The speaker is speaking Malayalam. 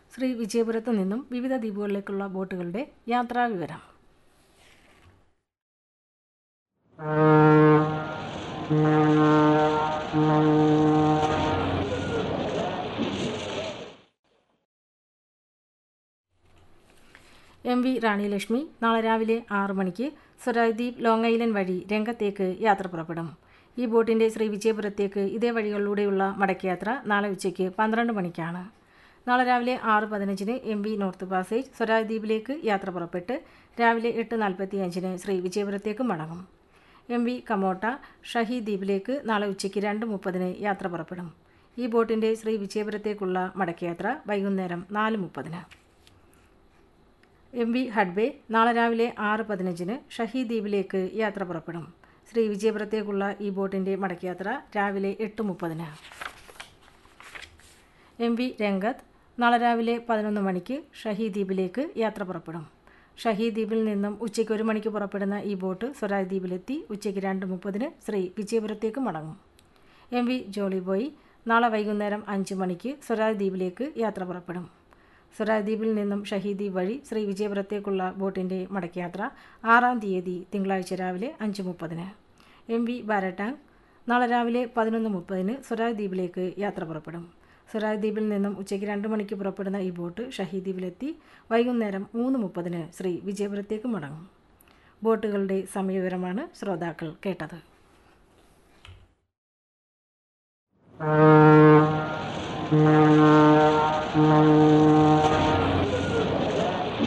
ശ്രീ വിജയപുരത്ത് നിന്നും വിവിധ ദ്വീപുകളിലേക്കുള്ള ബോട്ടുകളുടെ യാത്രാവിവരം. MV റാണി ലക്ഷ്മി നാളെ രാവിലെ 6 മണിക്ക് സ്വരാജ് ദ്വീപ് ലോങ് ഐലൻഡ് വഴി രംഗത്തേക്ക് യാത്ര പുറപ്പെടും. ഈ ബോട്ടിൻ്റെ ശ്രീ വിജയപുരത്തേക്ക് ഇതേ വഴികളിലൂടെയുള്ള മടക്കയാത്ര നാളെ ഉച്ചയ്ക്ക് 12 മണിക്കാണ്. നാളെ രാവിലെ 6:15 MV നോർത്ത് പാസേജ് സ്വരാജ് ദ്വീപിലേക്ക് യാത്ര പുറപ്പെട്ട് രാവിലെ 8:45 ശ്രീ വിജയപുരത്തേക്ക് മടങ്ങും. MV കമോട്ട ഷഹീദ് ദ്വീപിലേക്ക് നാളെ ഉച്ചയ്ക്ക് 2:30 യാത്ര പുറപ്പെടും. ഈ ബോട്ടിൻ്റെ ശ്രീ വിജയപുരത്തേക്കുള്ള മടക്കയാത്ര വൈകുന്നേരം 4:30. MV ഹഡ്ബേ നാളെ രാവിലെ 6:15 ഷഹീദ് ദ്വീപിലേക്ക് യാത്ര പുറപ്പെടും. ശ്രീ വിജയപുരത്തേക്കുള്ള ഈ ബോട്ടിൻ്റെ മടക്കയാത്ര രാവിലെ 8:30. MV രംഗത്ത് നാളെ രാവിലെ 11 മണിക്ക് ഷഹീദ് ദ്വീപിലേക്ക് യാത്ര പുറപ്പെടും. ഷഹീദ് ദ്വീപിൽ നിന്നും ഉച്ചയ്ക്ക് 1 മണിക്ക് പുറപ്പെടുന്ന ഈ ബോട്ട് സ്വരാജ് ദ്വീപിലെത്തി ഉച്ചയ്ക്ക് 2:30 ശ്രീ വിജയപുരത്തേക്ക് മടങ്ങും. MV ജോളി ബോയ് നാളെ വൈകുന്നേരം 5 മണിക്ക് സ്വരാജ് ദ്വീപിലേക്ക് യാത്ര പുറപ്പെടും. സ്വരാജ് ദ്വീപിൽ നിന്നും ഷഹീദ് ദ്വീപ് വഴി ശ്രീ വിജയപുരത്തേക്കുള്ള ബോട്ടിൻ്റെ മടക്കയാത്ര 6-ാം തീയതി തിങ്കളാഴ്ച രാവിലെ 5:30. MV ബാരട്ടാങ് നാളെ രാവിലെ 11:30 സ്വരാജ് ദ്വീപിലേക്ക് യാത്ര പുറപ്പെടും. സ്വരാജ് ദ്വീപിൽ നിന്നും ഉച്ചയ്ക്ക് 2 മണിക്ക് പുറപ്പെടുന്ന ഈ ബോട്ട് ഷഹീദ് ദ്വീപിലെത്തി വൈകുന്നേരം 3:30 ശ്രീ വിജയപുരത്തേക്ക് മടങ്ങും. ബോട്ടുകളുടെ സമയവിവരമാണ് ശ്രോതാക്കൾ കേട്ടത്.